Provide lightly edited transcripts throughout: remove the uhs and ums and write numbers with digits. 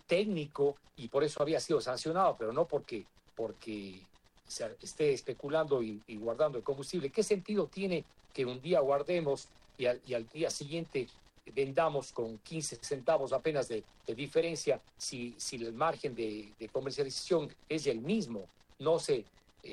técnico y por eso había sido sancionado, pero no porque se esté especulando y guardando el combustible. ¿Qué sentido tiene que un día guardemos y al día siguiente vendamos con 15 centavos apenas de diferencia si el margen de comercialización es el mismo? No se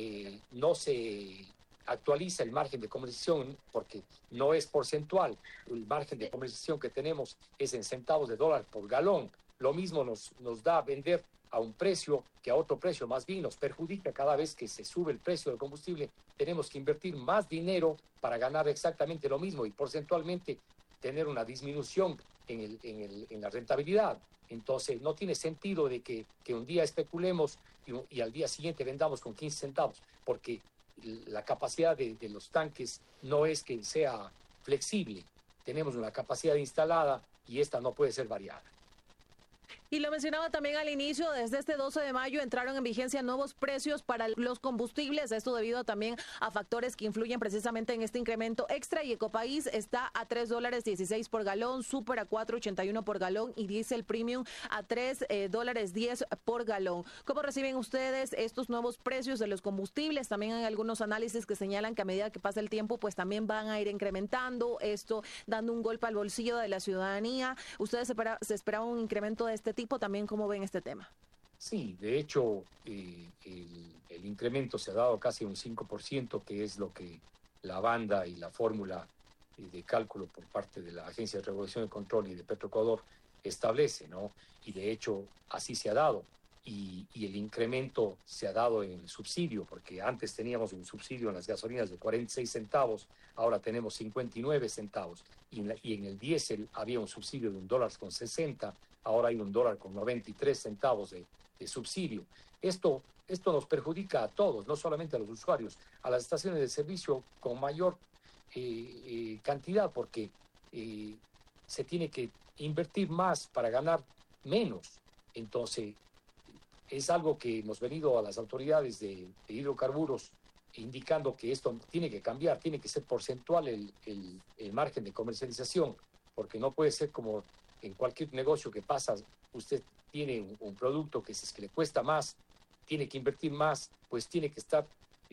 actualiza el margen de comercialización porque no es porcentual. El margen de comercialización que tenemos es en centavos de dólar por galón. Lo mismo nos da a vender a un precio que a otro precio, más bien nos perjudica cada vez que se sube el precio del combustible. Tenemos que invertir más dinero para ganar exactamente lo mismo y porcentualmente tener una disminución en la rentabilidad. Entonces no tiene sentido de que un día especulemos y al día siguiente vendamos con 15 centavos, porque la capacidad de los tanques no es que sea flexible. Tenemos una capacidad instalada y esta no puede ser variada. Y lo mencionaba también al inicio, desde este 12 de mayo entraron en vigencia nuevos precios para los combustibles, esto debido también a factores que influyen precisamente en este incremento extra, y Ecopaís está a $3.16 por galón, Super a $4.81 por galón y Diesel Premium a $3.10 por galón. ¿Cómo reciben ustedes estos nuevos precios de los combustibles? También hay algunos análisis que señalan que a medida que pasa el tiempo, pues también van a ir incrementando, esto dando un golpe al bolsillo de la ciudadanía. ¿Ustedes se esperaban un incremento de este tipo? También, ¿cómo ven este tema? Sí, de hecho, el incremento se ha dado casi un 5%, que es lo que la banda y la fórmula de cálculo por parte de la Agencia de Regulación y Control y de Petroecuador establece, ¿no? Y de hecho, así se ha dado. Y el incremento se ha dado en el subsidio, porque antes teníamos un subsidio en las gasolinas de 46 centavos, ahora tenemos 59 centavos. Y en el diésel había un subsidio de $1.60, ahora hay $1.93 de subsidio. Esto nos perjudica a todos, no solamente a los usuarios, a las estaciones de servicio con mayor cantidad, porque se tiene que invertir más para ganar menos. Entonces, es algo que hemos venido a las autoridades de hidrocarburos indicando que esto tiene que cambiar, tiene que ser porcentual el margen de comercialización, porque no puede ser como en cualquier negocio que pasa, usted tiene un producto que si es que le cuesta más, tiene que invertir más, pues tiene que estar,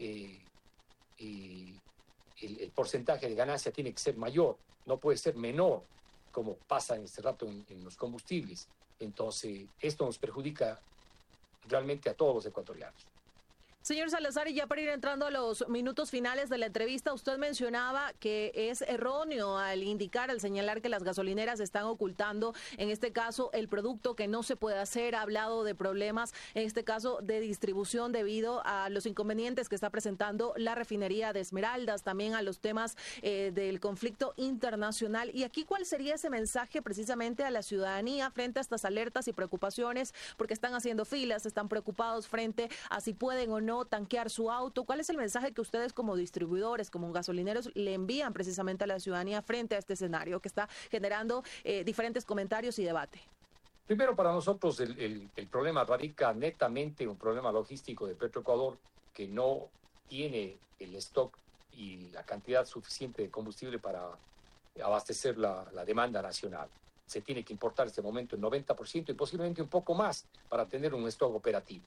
el porcentaje de ganancia tiene que ser mayor, no puede ser menor, como pasa en este rato en los combustibles. Entonces, esto nos perjudica realmente a todos los ecuatorianos. Señor Salazar, y ya para ir entrando a los minutos finales de la entrevista, usted mencionaba que es erróneo al señalar que las gasolineras están ocultando, en este caso, el producto, que no se puede hacer. Ha hablado de problemas, en este caso, de distribución debido a los inconvenientes que está presentando la refinería de Esmeraldas, también a los temas del conflicto internacional. Y aquí, ¿cuál sería ese mensaje precisamente a la ciudadanía frente a estas alertas y preocupaciones? Porque están haciendo filas, están preocupados frente a si pueden o no tanquear su auto. ¿Cuál es el mensaje que ustedes como distribuidores, como gasolineros, le envían precisamente a la ciudadanía frente a este escenario que está generando diferentes comentarios y debate? Primero, para nosotros el problema radica netamente en un problema logístico de Petroecuador, que no tiene el stock y la cantidad suficiente de combustible para abastecer la demanda nacional. Se tiene que importar en este momento el 90% y posiblemente un poco más para tener un stock operativo.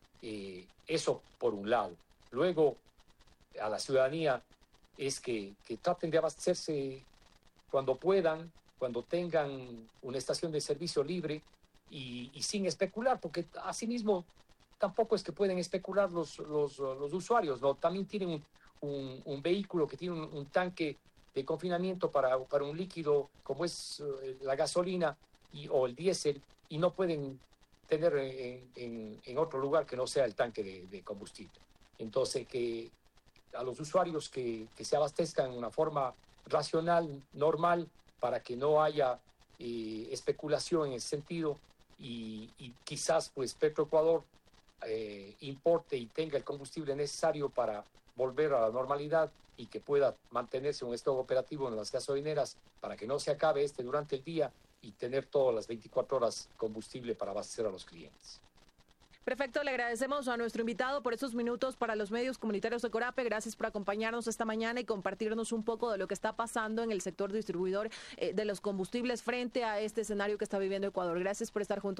Eso por un lado. Luego, a la ciudadanía es que traten de abastecerse cuando puedan, cuando tengan una estación de servicio libre y sin especular, porque asimismo tampoco es que pueden especular los usuarios, ¿no? También tienen un vehículo que tiene un tanque de confinamiento para un líquido como es la gasolina o el diésel, y no pueden tener en otro lugar que no sea el tanque de combustible. Entonces, que a los usuarios que se abastezcan de una forma racional, normal, para que no haya especulación en ese sentido, y quizás pues Petroecuador importe y tenga el combustible necesario para volver a la normalidad y que pueda mantenerse un stock operativo en las gasolineras para que no se acabe durante el día y tener todas las 24 horas combustible para abastecer a los clientes. Perfecto, le agradecemos a nuestro invitado por estos minutos para los medios comunitarios de Corape. Gracias por acompañarnos esta mañana y compartirnos un poco de lo que está pasando en el sector distribuidor de los combustibles frente a este escenario que está viviendo Ecuador. Gracias por estar junto.